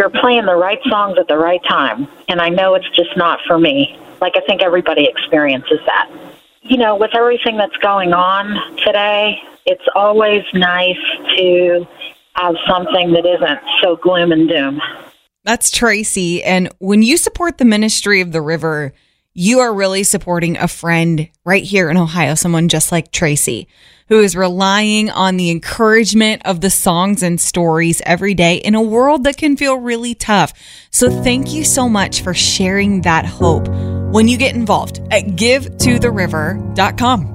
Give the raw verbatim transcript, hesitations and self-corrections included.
you're playing the right songs at the right time. And I know it's just not for me. Like, I think everybody experiences that. You know, with everything that's going on today, it's always nice to have something that isn't so gloom and doom. That's Tracy. And when you support the Ministry of the River, you are really supporting a friend right here in Ohio, someone just like Tracy, who is relying on the encouragement of the songs and stories every day in a world that can feel really tough. So thank you so much for sharing that hope when you get involved at give to the river dot com.